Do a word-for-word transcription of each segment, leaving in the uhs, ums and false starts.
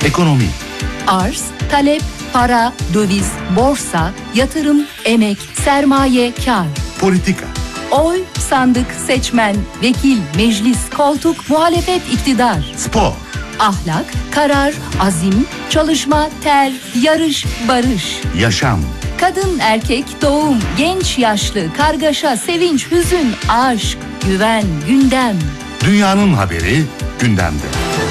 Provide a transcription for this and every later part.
Ekonomi. Arz, talep, para, döviz, borsa, yatırım, emek, sermaye, kar. Politika. Oy, sandık, seçmen, vekil, meclis, koltuk, muhalefet, iktidar. Spor. Ahlak, karar, azim, çalışma, ter, yarış, barış. Yaşam. Kadın, erkek, doğum, genç, yaşlı, kargaşa, sevinç, hüzün, aşk, güven, gündem. Dünyanın haberi gündemde.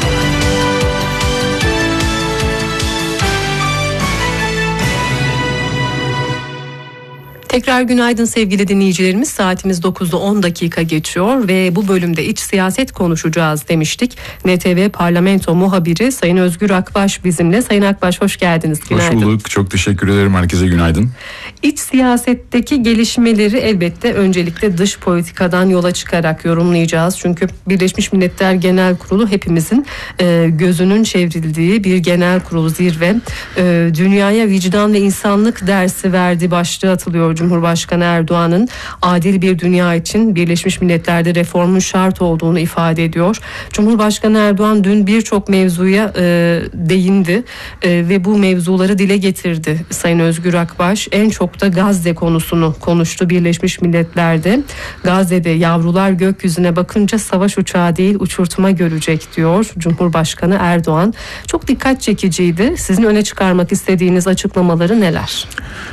Tekrar günaydın sevgili dinleyicilerimiz. Saatimiz dokuzda on dakika geçiyor ve bu bölümde iç siyaset konuşacağız demiştik. N T V Parlamento muhabiri Sayın Özgür Akbaş bizimle. Sayın Akbaş hoş geldiniz. Günaydın. Hoş bulduk. Çok teşekkür ederim. Herkese günaydın. İç siyasetteki gelişmeleri elbette öncelikle dış politikadan yola çıkarak yorumlayacağız. Çünkü Birleşmiş Milletler Genel Kurulu hepimizin e, gözünün çevrildiği bir genel kurul, zirve. E, dünyaya vicdan ve insanlık dersi verdiği başlığı atılıyor. Cumhurbaşkanı Erdoğan'ın adil bir dünya için Birleşmiş Milletler'de reformun şart olduğunu ifade ediyor. Cumhurbaşkanı Erdoğan dün birçok mevzuya e, değindi e, ve bu mevzuları dile getirdi. Sayın Özgür Akbaş en çok da Gazze konusunu konuştu Birleşmiş Milletler'de. Gazze'de yavrular gökyüzüne bakınca savaş uçağı değil uçurtma görecek diyor Cumhurbaşkanı Erdoğan. Çok dikkat çekiciydi. Sizin öne çıkarmak istediğiniz açıklamaları neler?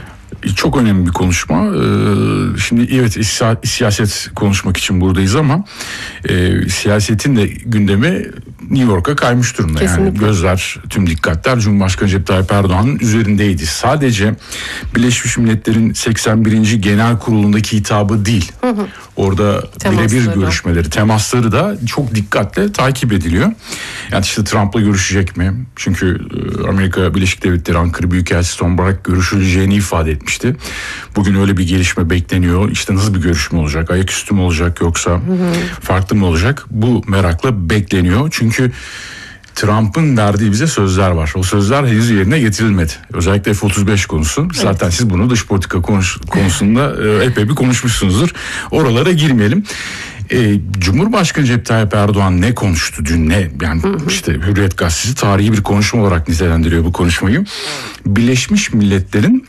Çok önemli bir konuşma. Şimdi evet siyaset konuşmak için buradayız ama siyasetin de gündemi New York'a kaymış durumda. Kesinlikle. Yani gözler, tüm dikkatler Cumhurbaşkanı Recep Tayyip Erdoğan'ın üzerindeydi. Sadece Birleşmiş Milletler'in seksen birinci Genel Kurulu'ndaki hitabı değil. Hı hı. Orada birebir görüşmeleri, temasları da çok dikkatle takip ediliyor. Yani işte Trump'la görüşecek mi? Çünkü Amerika Birleşik Devletleri Ankara Büyükelçisi son olarak görüşüleceğini ifade etmişti. Bugün öyle bir gelişme bekleniyor. İşte nasıl bir görüşme olacak? Ayaküstü mü olacak yoksa hı hı. farklı mı olacak? Bu merakla bekleniyor. Çünkü Trump'ın verdiği bize sözler var. O sözler henüz yerine getirilmedi. Özellikle F otuz beş konusu. Evet. Zaten siz bunu dış politika konuş, konusunda epey bir konuşmuşsunuzdur. Oralara girmeyelim. Ee, Cumhurbaşkanı Recep Tayyip Erdoğan ne konuştu dün, ne yani hı hı. işte Hürriyet Gazetesi tarihi bir konuşma olarak nitelendiriyor bu konuşmayı. Birleşmiş Milletler'in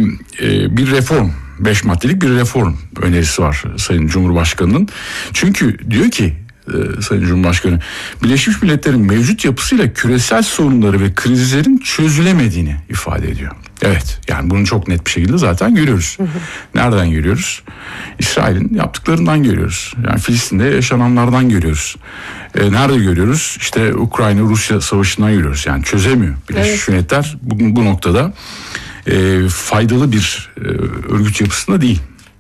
e, bir reform, beş maddelik bir reform önerisi var Sayın Cumhurbaşkanı'nın. Çünkü diyor ki e, Sayın Cumhurbaşkanı, Birleşmiş Milletler'in mevcut yapısıyla küresel sorunları ve krizlerin çözülemediğini ifade ediyor. Evet, yani bunu çok net bir şekilde zaten görüyoruz. Hı hı. Nereden görüyoruz? İsrail'in yaptıklarından görüyoruz. Yani Filistin'de yaşananlardan görüyoruz. E, nerede görüyoruz? İşte Ukrayna-Rusya savaşından görüyoruz. Yani çözemiyor. Birleşmiş evet. Milletler bugün bu noktada e, faydalı bir e, örgüt yapısında değil.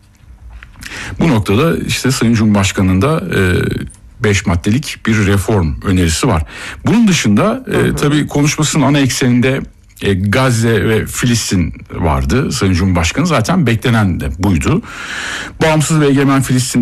Bu noktada işte Sayın Cumhurbaşkanı'nın da e, beş maddelik bir reform önerisi var. Bunun dışında e, tabii konuşmasının ana ekseninde E, Gazze ve Filistin vardı. Sayın Cumhurbaşkanı zaten beklenen de buydu. Bağımsız ve egemen Filistin